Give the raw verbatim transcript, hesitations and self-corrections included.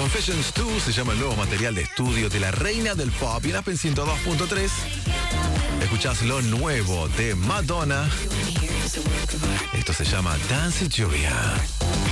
Confessions dos se llama el nuevo material de estudio de la reina del pop. Y en Aspen ciento dos punto tres escuchás lo nuevo de Madonna. Esto se llama Dance Julia.